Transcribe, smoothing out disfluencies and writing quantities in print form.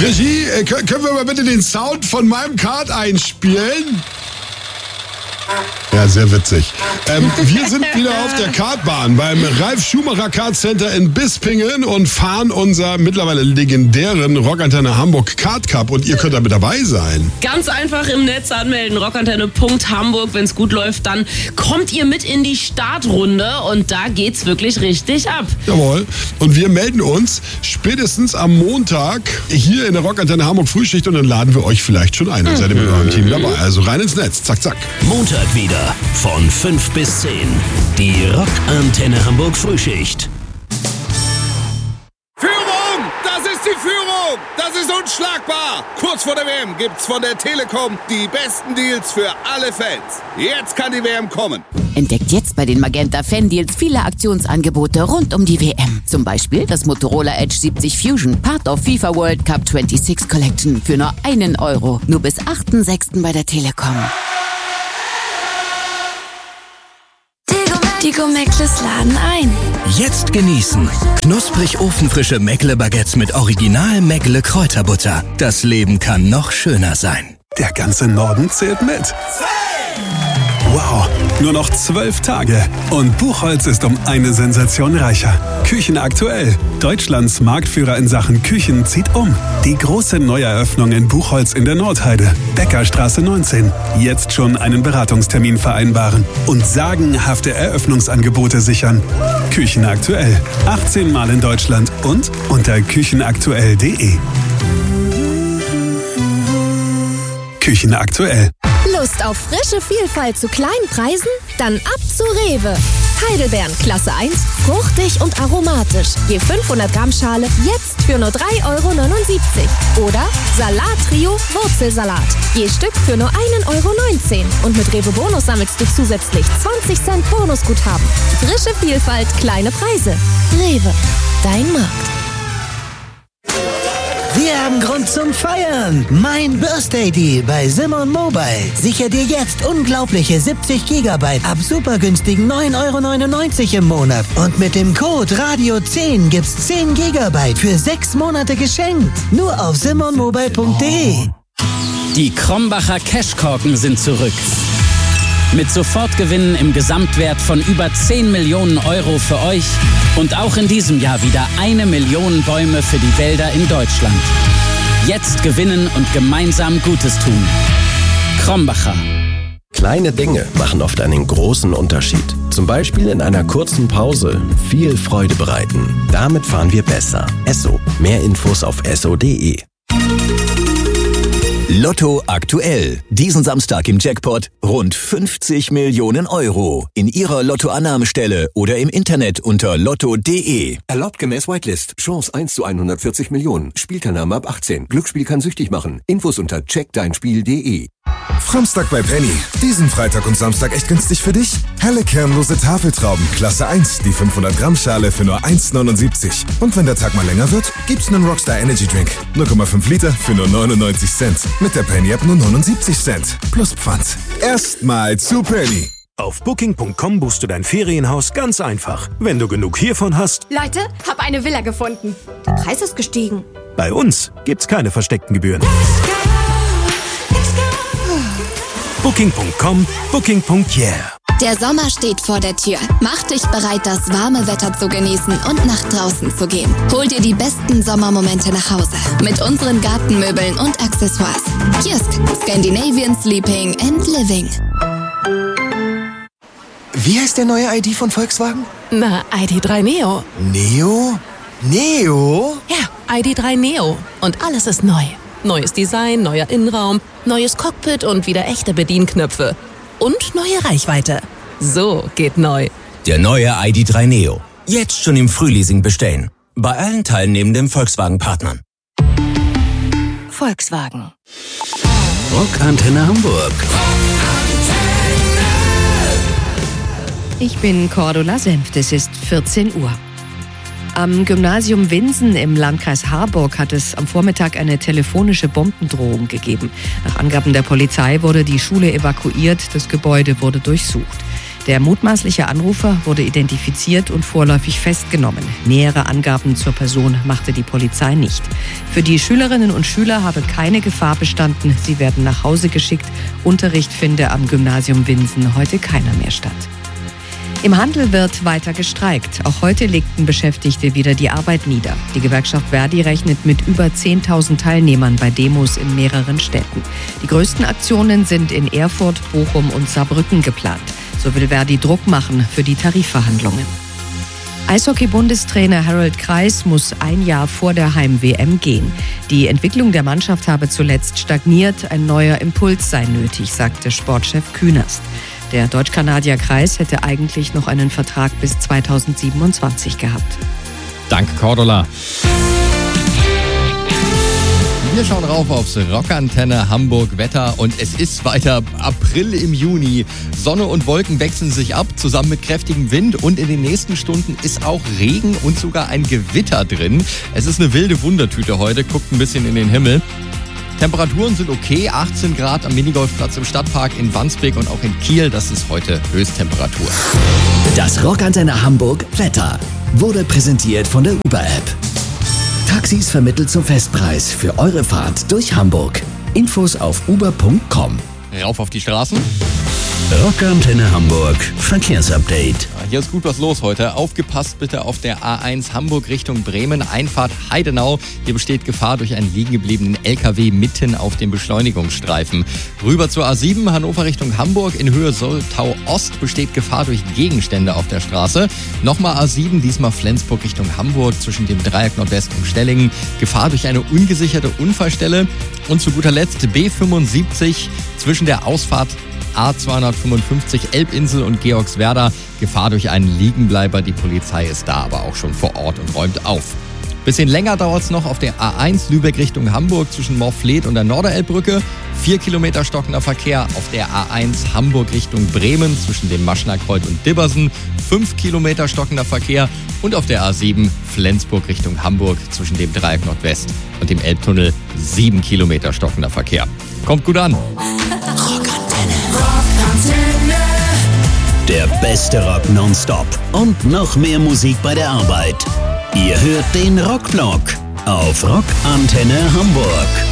Regie, können wir mal bitte den Sound von meinem Kart einspielen? Ja, sehr witzig. Wir sind wieder auf der Kartbahn beim Ralf Schumacher Kart Center in Bispingen und fahren unser mittlerweile legendären Rockantenne Hamburg Kart Cup und ihr könnt da mit dabei sein. Ganz einfach im Netz anmelden, rockantenne.hamburg. Wenn es gut läuft, dann kommt ihr mit in die Startrunde und da geht's wirklich richtig ab. Jawohl. Und wir melden uns spätestens am Montag hier in der Rockantenne Hamburg Frühschicht und dann laden wir euch vielleicht schon ein. Dann seid ihr mit eurem Team dabei. Also rein ins Netz. Zack, zack. Montag wieder von 5 bis 10. Die Rockantenne Hamburg Frühschicht. Führung! Das ist die Führung! Das ist unschlagbar! Kurz vor der WM gibt's von der Telekom die besten Deals für alle Fans. Jetzt kann die WM kommen. Entdeckt jetzt bei den Magenta Fan-Deals viele Aktionsangebote rund um die WM. Zum Beispiel das Motorola Edge 70 Fusion, Part of FIFA World Cup 26 Collection für nur €1. Nur bis 8.6. bei der Telekom. Die Go-Meckles laden ein. Jetzt genießen. Knusprig ofenfrische Meckle-Baguettes mit Original Meckle Kräuterbutter. Das Leben kann noch schöner sein. Der ganze Norden zählt mit. Wow, nur noch 12 Tage. Und Buchholz ist um eine Sensation reicher. Küchen aktuell. Deutschlands Marktführer in Sachen Küchen zieht um. Die große Neueröffnung in Buchholz in der Nordheide. Bäckerstraße 19. Jetzt schon einen Beratungstermin vereinbaren. Und sagenhafte Eröffnungsangebote sichern. Küchen aktuell. 18 Mal in Deutschland und unter küchenaktuell.de. Küchen aktuell. Lust auf frische Vielfalt zu kleinen Preisen? Dann ab zu Rewe. Heidelbeeren Klasse 1, fruchtig und aromatisch. Je 500 Gramm Schale jetzt für nur €3,79 €. Oder Salat-Trio Wurzelsalat. Je Stück für nur €1,19 €. Und mit Rewe Bonus sammelst du zusätzlich 20 Cent Bonusguthaben. Frische Vielfalt, kleine Preise. Rewe, dein Markt. Wir haben Grund zum Feiern. Mein Birthday Deal bei Simon Mobile. Sicher dir jetzt unglaubliche 70 GB ab supergünstigen €9,99 € im Monat. Und mit dem Code Radio10 gibt's 10 GB für 6 Monate geschenkt. Nur auf simonmobile.de. Die Krombacher Cashkorken sind zurück. Mit Sofortgewinnen im Gesamtwert von über 10 Millionen € für euch und auch in diesem Jahr wieder 1 Million Bäume für die Wälder in Deutschland. Jetzt gewinnen und gemeinsam Gutes tun. Krombacher. Kleine Dinge machen oft einen großen Unterschied. Zum Beispiel in einer kurzen Pause viel Freude bereiten. Damit fahren wir besser. Esso. Mehr Infos auf esso.de. Lotto aktuell. Diesen Samstag im Jackpot rund 50 Millionen € in Ihrer Lottoannahmestelle oder im Internet unter lotto.de. Erlaubt gemäß Whitelist. Chance 1 zu 140 Millionen. Spielteilnahme ab 18. Glücksspiel kann süchtig machen. Infos unter checkdeinspiel.de. Samstag bei Penny. Diesen Freitag und Samstag echt günstig für dich? Helle kernlose Tafeltrauben, Klasse 1, die 500 Gramm Schale für nur 1,79. Und wenn der Tag mal länger wird, gibt's einen Rockstar Energy Drink. 0,5 Liter für nur 99 Cent. Mit der Penny App nur 79 Cent. Plus Pfand. Erstmal zu Penny. Auf Booking.com buchst du dein Ferienhaus ganz einfach. Wenn du genug hiervon hast. Leute, hab eine Villa gefunden. Der Preis ist gestiegen. Bei uns gibt's keine versteckten Gebühren. Booking.com, Booking.yeah. Der Sommer steht vor der Tür. Mach dich bereit, das warme Wetter zu genießen und nach draußen zu gehen. Hol dir die besten Sommermomente nach Hause mit unseren Gartenmöbeln und Accessoires. Jysk, Scandinavian Sleeping and Living. Wie heißt der neue ID von Volkswagen? Na, ID.3 Neo. Neo? Neo? Ja, ID.3 Neo. Und alles ist neu. Neues Design, neuer Innenraum, neues Cockpit und wieder echte Bedienknöpfe. Und neue Reichweite. So geht neu. Der neue ID.3 Neo. Jetzt schon im Frühleasing bestellen. Bei allen teilnehmenden Volkswagen-Partnern. Volkswagen. Rockantenne Hamburg. Ich bin Cordula Senft, es ist 14 Uhr. Am Gymnasium Winsen im Landkreis Harburg hat es am Vormittag eine telefonische Bombendrohung gegeben. Nach Angaben der Polizei wurde die Schule evakuiert, das Gebäude wurde durchsucht. Der mutmaßliche Anrufer wurde identifiziert und vorläufig festgenommen. Nähere Angaben zur Person machte die Polizei nicht. Für die Schülerinnen und Schüler habe keine Gefahr bestanden. Sie werden nach Hause geschickt. Unterricht finde am Gymnasium Winsen heute keiner mehr statt. Im Handel wird weiter gestreikt. Auch heute legten Beschäftigte wieder die Arbeit nieder. Die Gewerkschaft Verdi rechnet mit über 10.000 Teilnehmern bei Demos in mehreren Städten. Die größten Aktionen sind in Erfurt, Bochum und Saarbrücken geplant. So will Verdi Druck machen für die Tarifverhandlungen. Eishockey-Bundestrainer Harold Kreis muss ein Jahr vor der Heim-WM gehen. Die Entwicklung der Mannschaft habe zuletzt stagniert. Ein neuer Impuls sei nötig, sagte Sportchef Künast. Der Deutsch-Kanadier Kreis hätte eigentlich noch einen Vertrag bis 2027 gehabt. Danke, Cordula. Wir schauen rauf aufs Rockantenne Hamburg Wetter und es ist weiter April im Juni. Sonne und Wolken wechseln sich ab, zusammen mit kräftigem Wind und in den nächsten Stunden ist auch Regen und sogar ein Gewitter drin. Es ist eine wilde Wundertüte heute, guckt ein bisschen in den Himmel. Temperaturen sind okay, 18 Grad am Minigolfplatz im Stadtpark in Wandsbek und auch in Kiel, das ist heute Höchsttemperatur. Das Rockantenne Hamburg Wetter wurde präsentiert von der Uber-App. Taxis vermittelt zum Festpreis für eure Fahrt durch Hamburg. Infos auf uber.com. Rauf auf die Straßen. Rockantenne Hamburg Verkehrsupdate. Hier ist gut was los heute. Aufgepasst bitte auf der A1 Hamburg Richtung Bremen, Einfahrt Heidenau. Hier besteht Gefahr durch einen liegen gebliebenen LKW mitten auf dem Beschleunigungsstreifen. Rüber zur A7 Hannover Richtung Hamburg in Höhe Soltau Ost besteht Gefahr durch Gegenstände auf der Straße. Nochmal A7, diesmal Flensburg Richtung Hamburg zwischen dem Dreieck Nordwest und Stellingen. Gefahr durch eine ungesicherte Unfallstelle. Und zu guter Letzt B75 zwischen der Ausfahrt A255 Elbinsel und Georgswerda. Gefahr durch einen Liegenbleiber. Die Polizei ist da aber auch schon vor Ort und räumt auf. Bisschen länger dauert es noch auf der A1 Lübeck Richtung Hamburg zwischen Morfleet und der Norderelbbrücke. 4 Kilometer stockender Verkehr auf der A1 Hamburg Richtung Bremen zwischen dem Maschnerkreuz und Dibbersen. 5 Kilometer stockender Verkehr. Und auf der A7 Flensburg Richtung Hamburg zwischen dem Dreieck Nordwest und dem Elbtunnel 7 Kilometer stockender Verkehr. Kommt gut an. Der beste Rock nonstop und noch mehr Musik bei der Arbeit. Ihr hört den Rockblock auf Rockantenne Hamburg.